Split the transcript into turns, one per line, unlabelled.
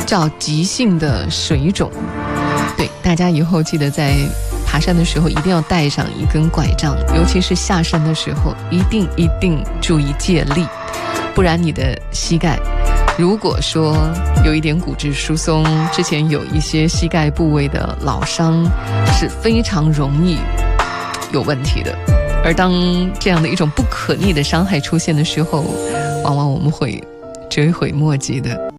叫急性的水肿。对，大家以后记得在爬山的时候一定要带上一根拐杖，尤其是下山的时候一定注意借力，不然你的膝盖如果说有一点骨质疏松，之前有一些膝盖部位的老伤，是非常容易有问题的。而当这样的一种不可逆的伤害出现的时候，往往我们会追悔莫及的。